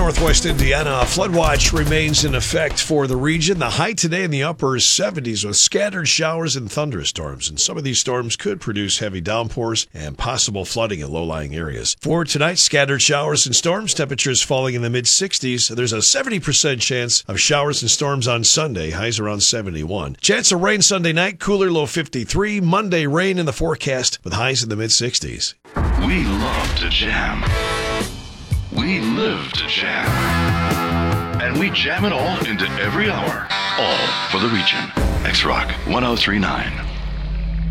northwest Indiana. A flood watch remains in effect for the region. The high today in the upper 70s with scattered showers and thunderstorms. And some of these storms could produce heavy downpours and possible flooding in low-lying areas. For tonight, scattered showers and storms. Temperatures falling in the mid-60s. There's a 70% chance of showers and storms on Sunday. Highs around 71. Chance of rain Sunday night. Cooler, low 53. Monday, rain in the forecast with highs in the mid-60s. We love to jam. We live to jam. And we jam it all into every hour. All for the region. X-Rock 1039.